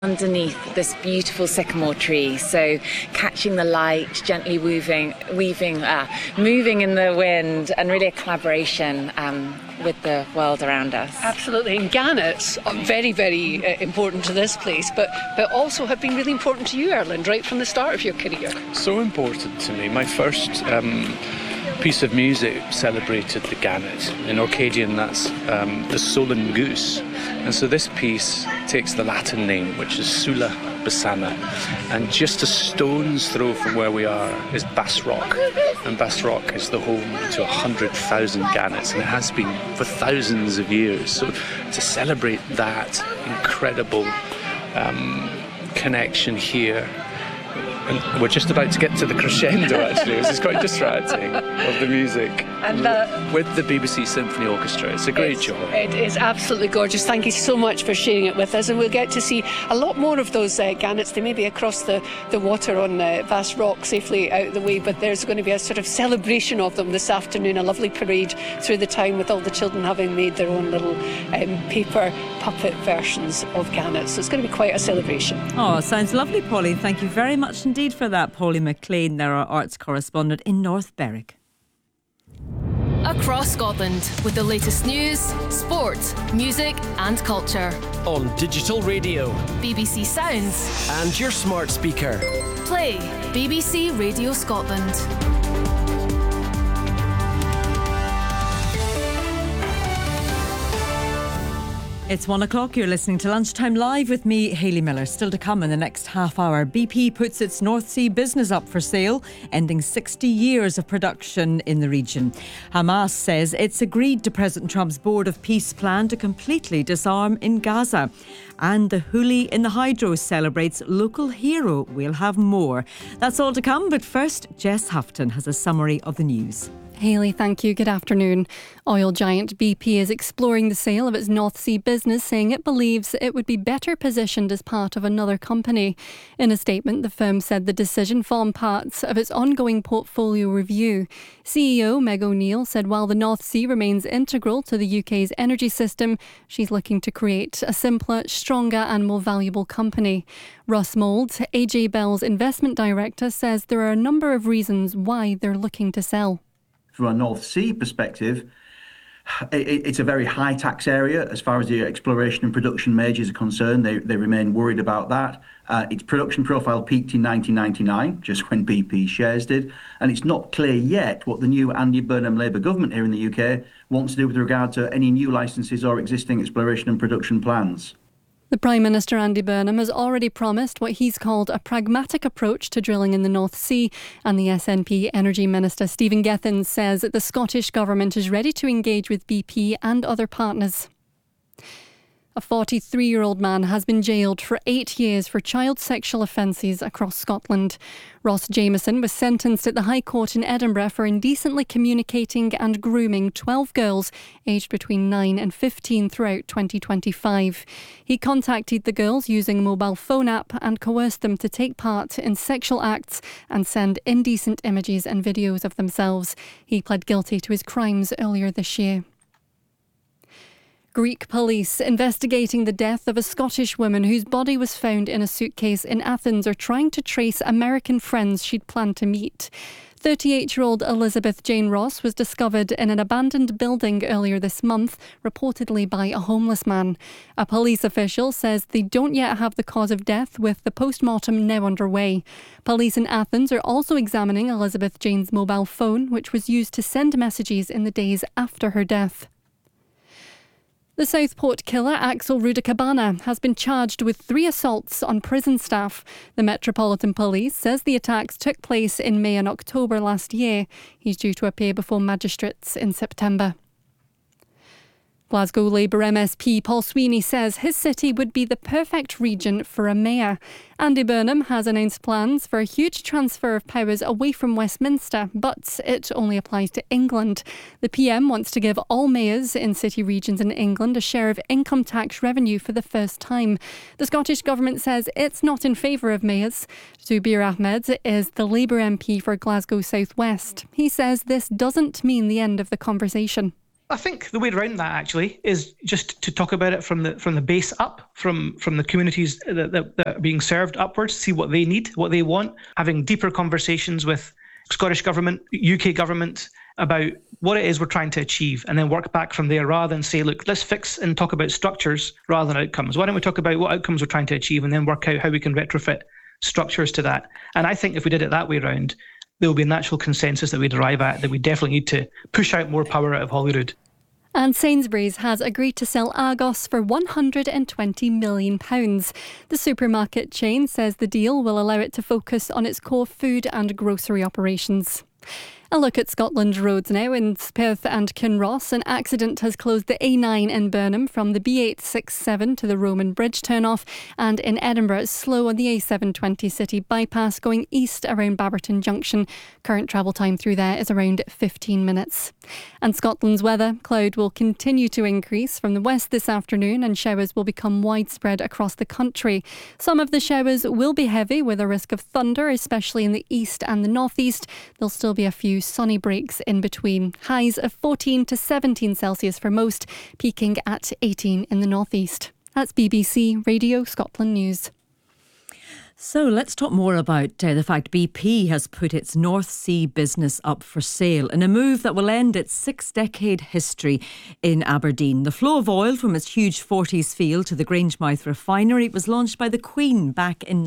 underneath this beautiful sycamore tree, so catching the light, gently moving in the wind, and really a collaboration with the world around us. Absolutely, and gannets are very, very important to this place, but also have been really important to you, Erland, right from the start of your career. So important to me. My first piece of music celebrated the gannet. In Orcadian, that's the Solon goose. And so this piece takes the Latin name, which is Sula Bassana. And just a stone's throw from where we are is Bass Rock. And Bass Rock is the home to 100,000 gannets, and it has been for thousands of years. So to celebrate that incredible connection here, and we're just about to get to the crescendo, actually. This is quite distracting, of the music. And with the BBC Symphony Orchestra. It's a great joy. It is absolutely gorgeous. Thank you so much for sharing it with us. And we'll get to see a lot more of those gannets. They may be across the water on Bass Rock, safely out of the way, but there's going to be a sort of celebration of them this afternoon, a lovely parade through the town with all the children having made their own little paper puppet versions of gannets. So it's going to be quite a celebration. Oh, sounds lovely, Polly. Thank you very much indeed for that, Polly McLean, there, our arts correspondent in North Berwick. Across Scotland with the latest news, sport, music and culture. On digital radio, BBC Sounds and your smart speaker. Play BBC Radio Scotland. It's 1 o'clock. You're listening to Lunchtime Live with me, Hayley Miller. Still to come in the next half hour. BP puts its North Sea business up for sale, ending 60 years of production in the region. Hamas says it's agreed to President Trump's Board of Peace plan to completely disarm in Gaza. And the Huli in the Hydro celebrates local hero. We'll have more. That's all to come, but first, Jess Houghton has a summary of the news. Hayley, thank you. Good afternoon. Oil giant BP is exploring the sale of its North Sea business, saying it believes it would be better positioned as part of another company. In a statement, the firm said the decision formed part of its ongoing portfolio review. CEO Meg O'Neill said while the North Sea remains integral to the UK's energy system, she's looking to create a simpler, stronger and more valuable company. Russ Mould, AJ Bell's investment director, says there are a number of reasons why they're looking to sell. From a North Sea perspective, it's a very high tax area as far as the exploration and production majors are concerned. They remain worried about that. Its production profile peaked in 1999, just when BP shares did, and it's not clear yet what the new Andy Burnham Labour government here in the UK wants to do with regard to any new licences or existing exploration and production plans. The Prime Minister Andy Burnham has already promised what he's called a pragmatic approach to drilling in the North Sea, and the SNP Energy Minister Stephen Gethin says that the Scottish Government is ready to engage with BP and other partners. A 43-year-old man has been jailed for 8 years for child sexual offences across Scotland. Ross Jameson was sentenced at the High Court in Edinburgh for indecently communicating and grooming 12 girls aged between 9 and 15 throughout 2025. He contacted the girls using a mobile phone app and coerced them to take part in sexual acts and send indecent images and videos of themselves. He pled guilty to his crimes earlier this year. Greek police investigating the death of a Scottish woman whose body was found in a suitcase in Athens are trying to trace American friends she'd planned to meet. 38-year-old Elizabeth Jane Ross was discovered in an abandoned building earlier this month, reportedly by a homeless man. A police official says they don't yet have the cause of death, with the post-mortem now underway. Police in Athens are also examining Elizabeth Jane's mobile phone, which was used to send messages in the days after her death. The Southport killer Axel Rudakabana has been charged with 3 assaults on prison staff. The Metropolitan Police says the attacks took place in May and October last year. He's due to appear before magistrates in September. Glasgow Labour MSP Paul Sweeney says his city would be the perfect region for a mayor. Andy Burnham has announced plans for a huge transfer of powers away from Westminster, but it only applies to England. The PM wants to give all mayors in city regions in England a share of income tax revenue for the first time. The Scottish Government says it's not in favour of mayors. Zubir Ahmed is the Labour MP for Glasgow South West. He says this doesn't mean the end of the conversation. I think the way around that actually is just to talk about it from the base up, from the communities that are being served upwards, see what they need, what they want, having deeper conversations with Scottish Government, UK Government about what it is we're trying to achieve, and then work back from there rather than say, look, let's fix and talk about structures rather than outcomes. Why don't we talk about what outcomes we're trying to achieve and then work out how we can retrofit structures to that? And I think if we did it that way around, there will be a natural consensus that we derive at that we definitely need to push out more power out of Holyrood. And Sainsbury's has agreed to sell Argos for £120 million. The supermarket chain says the deal will allow it to focus on its core food and grocery operations. A look at Scotland's roads now. In Perth and Kinross, an accident has closed the A9 in Burnham from the B867 to the Roman Bridge turnoff, and in Edinburgh it's slow on the A720 city bypass going east around Babberton Junction. Current travel time through there is around 15 minutes. And Scotland's weather, cloud will continue to increase from the west this afternoon and showers will become widespread across the country. Some of the showers will be heavy with a risk of thunder, especially in the east and the northeast. There'll still be a few sunny breaks in between. Highs of 14 to 17 Celsius for most, peaking at 18 in the northeast. That's BBC Radio Scotland News. So let's talk more about the fact BP has put its North Sea business up for sale in a move that will end its 6-decade history in Aberdeen. The flow of oil from its huge Forties field to the Grangemouth refinery was launched by the Queen back in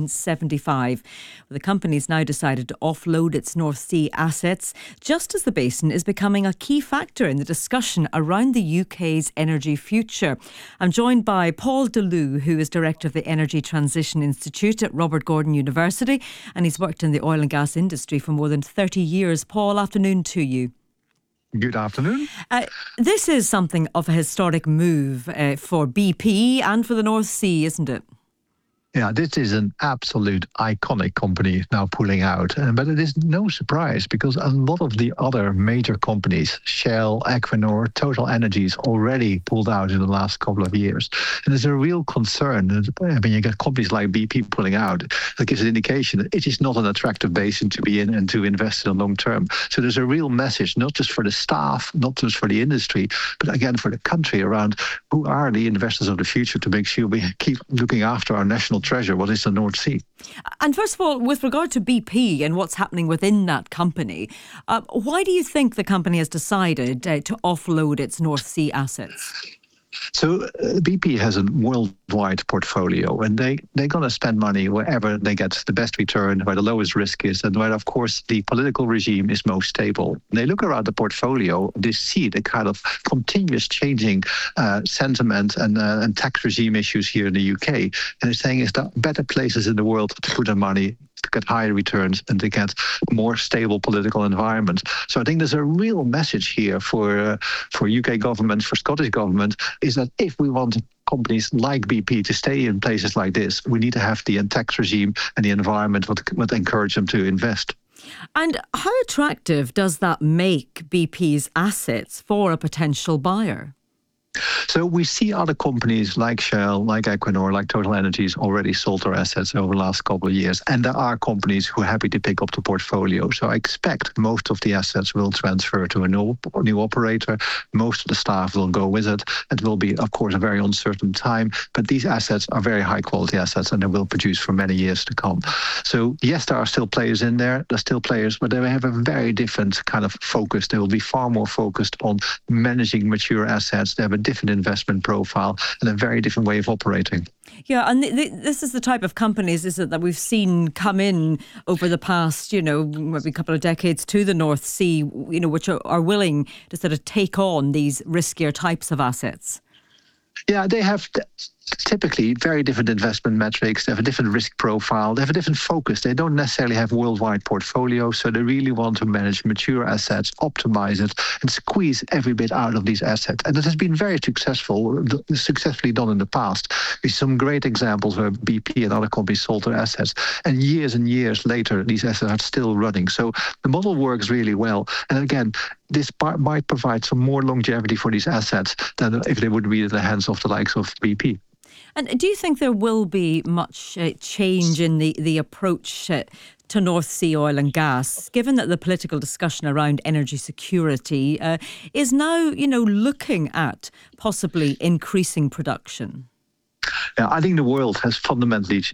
1975. The company's now decided to offload its North Sea assets just as the basin is becoming a key factor in the discussion around the UK's energy future. I'm joined by Paul DeLue, who is Director of the Energy Transition Institute at Robert Gordon University, and he's worked in the oil and gas industry for more than 30 years. Paul, afternoon to you. Good afternoon. This is something of a historic move for BP and for the North Sea, isn't it? Yeah, this is an absolute iconic company now pulling out. But it is no surprise because a lot of the other major companies, Shell, Equinor, Total Energies, already pulled out in the last couple of years. And there's a real concern. I mean, you get companies like BP pulling out. That gives an indication that it is not an attractive basin to be in and to invest in the long term. So there's a real message, not just for the staff, not just for the industry, but again for the country around who are the investors of the future to make sure we keep looking after our national treasure, what is the North Sea. And first of all, with regard to BP and what's happening within that company, why do you think the company has decided to offload its North Sea assets? So BP has a worldwide portfolio, and they're going to spend money wherever they get the best return, where the lowest risk is, and where, of course, the political regime is most stable. They look around the portfolio, they see the kind of continuous changing sentiment and tax regime issues here in the UK, and they're saying is there better places in the world to put their money to get higher returns and to get more stable political environment. So I think there's a real message here for UK government, for Scottish government, is that if we want companies like BP to stay in places like this, we need to have the tax regime and the environment would encourage them to invest. And how attractive does that make BP's assets for a potential buyer? So we see other companies like Shell, like Equinor, like Total Energies already sold their assets over the last couple of years. And there are companies who are happy to pick up the portfolio. So I expect most of the assets will transfer to a new operator. Most of the staff will go with it. It will be, of course, a very uncertain time. But these assets are very high quality assets and they will produce for many years to come. So yes, there are still players in there. There's still players, but they have a very different kind of focus. They will be far more focused on managing mature assets. They have a different investment profile and a very different way of operating. Yeah, and this is the type of companies, is it, that we've seen come in over the past, maybe a couple of decades to the North Sea, which are willing to sort of take on these riskier types of assets. Yeah, they have typically very different investment metrics. They have a different risk profile. They have a different focus. They don't necessarily have worldwide portfolios, so they really want to manage mature assets, optimize it, and squeeze every bit out of these assets. And it has been very successfully done in the past. With some great examples where BP and other companies sold their assets, and years later, these assets are still running. So the model works really well. And again, this might provide some more longevity for these assets than if they would be in the hands of the likes of BP. And do you think there will be much change in the approach to North Sea oil and gas, given that the political discussion around energy security is now, looking at possibly increasing production? I think the world has fundamentally